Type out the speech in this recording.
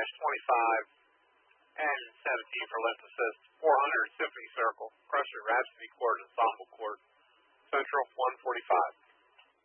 and 17 for left assist. 400 Symphony Circle, Crusher Rhapsody Chord, Ensemble Chord, Central 145.